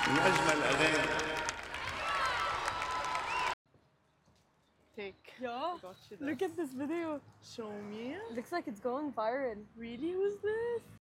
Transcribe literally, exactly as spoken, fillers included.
من أجمل الأغاني. Take. Yeah. I got you Look this. at this video. Show me. Looks like it's going viral. Really? Who's this?